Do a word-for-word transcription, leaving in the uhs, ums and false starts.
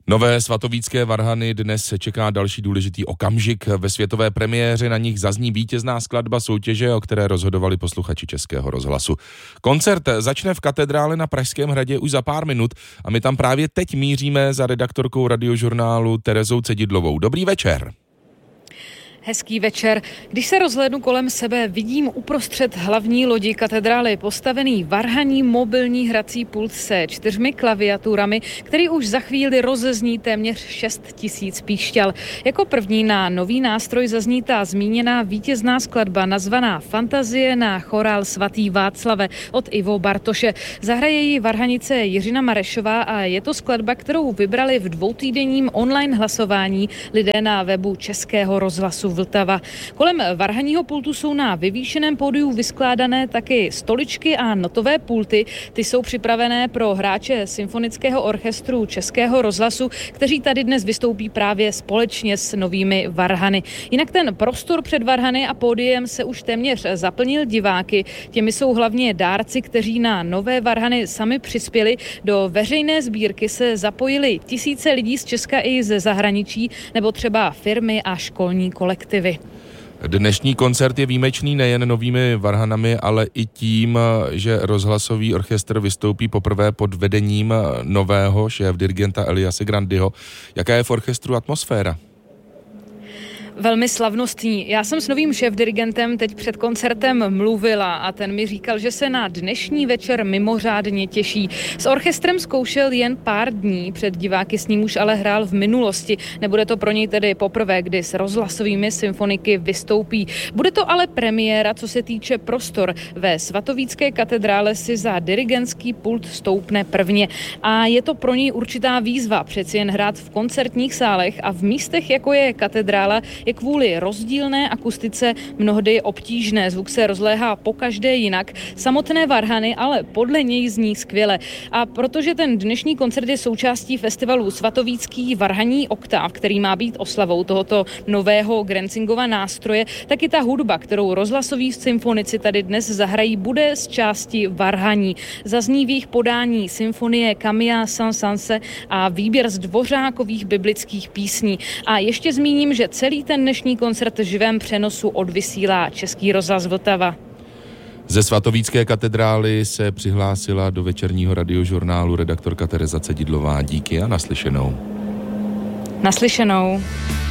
Nové svatovícké varhany dnes čeká další důležitý okamžik. Ve světové premiéře na nich zazní vítězná skladba soutěže, o které rozhodovali posluchači Českého rozhlasu. Koncert začne v katedrále na Pražském hradě už za pár minut a my tam právě teď míříme za redaktorkou Radiožurnálu Terezou Cedidlovou. Dobrý večer. Hezký večer. Když se rozhlédnu kolem sebe, vidím uprostřed hlavní lodi katedrály postavený varhaní mobilní hrací pult se čtyřmi klaviaturami, který už za chvíli rozezní téměř šest tisíc píšťal. Jako první na nový nástroj zazní ta zmíněná vítězná skladba nazvaná Fantazie na chorál svatý Václave od Ivo Bartoše. Zahraje ji varhanice Jiřina Marešová a je to skladba, kterou vybrali v dvoutýdenním online hlasování lidé na webu Českého rozhlasu Vltava. Kolem varhaního pultu jsou na vyvýšeném pódiu vyskládané taky stoličky a notové pulty. Ty jsou připravené pro hráče symfonického orchestru Českého rozhlasu, kteří tady dnes vystoupí právě společně s novými varhany. Jinak ten prostor před varhany a pódiem se už téměř zaplnil diváky. Těmi jsou hlavně dárci, kteří na nové varhany sami přispěli. Do veřejné sbírky se zapojili tisíce lidí z Česka i ze zahraničí, nebo třeba firmy a školní kolektivy. Dnešní koncert je výjimečný nejen novými varhanami, ale i tím, že rozhlasový orchestr vystoupí poprvé pod vedením nového šéfdirigenta Eliase Grandiho. Jaká je v orchestru atmosféra? Velmi slavnostní. Já jsem s novým šéfdirigentem teď před koncertem mluvila a ten mi říkal, že se na dnešní večer mimořádně těší. S orchestrem zkoušel jen pár dní, před diváky s ním už ale hrál v minulosti. Nebude to pro něj tedy poprvé, kdy s rozhlasovými symfoniky vystoupí. Bude to ale premiéra, co se týče prostor. Ve svatovícké katedrále si za dirigentský pult stoupne prvně. A je to pro něj určitá výzva, přeci jen hrát v koncertních sálech a v místech, jako je katedrála, je kvůli rozdílné akustice mnohdy obtížné. Zvuk se rozléhá pokaždé jinak. Samotné varhany ale podle něj zní skvěle. A protože ten dnešní koncert je součástí festivalu Svatovícký varhaní oktáv, který má být oslavou tohoto nového Grenzingova nástroje, tak i ta hudba, kterou rozhlasoví symfonici tady dnes zahrají, bude z části varhaní. Zazní v jejich podání symfonie Camilla Saint-Saëns a výběr z dvořákových biblických písní. A ještě zmíním, že celý ten dnešní koncert v živém přenosu odvysílá Český rozhlas Vltava. Ze svatovícké katedrály se přihlásila do večerního radiožurnálu redaktorka Tereza Cedidlová. Díky a naslyšenou. Naslyšenou.